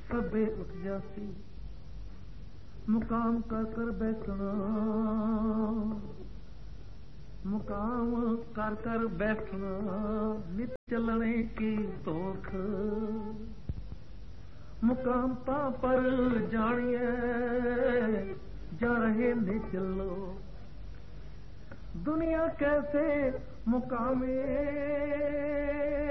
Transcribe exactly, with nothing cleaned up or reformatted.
सबे उठ जासी मुकाम कर कर बैठना मुकाम कर कर बैठना नित चलने की तोख मुकाम पा पर जानिए जा रहे ने चलो दुनिया कैसे मुकामे